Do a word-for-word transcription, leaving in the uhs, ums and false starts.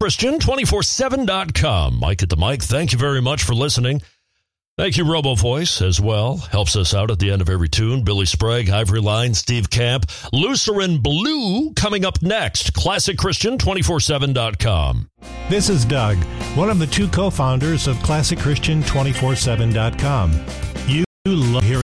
Christian two four seven dot com. Mike at the mic. Thank you very much for listening. Thank you, Robo Voice, as well. Helps us out at the end of every tune. Billy Sprague, Ivory Line, Steve Camp. Lutheran Blue coming up next. Classic Christian two four seven dot com. This is Doug, one of the two co-founders of Classic Christian two four seven dot com. You love hearing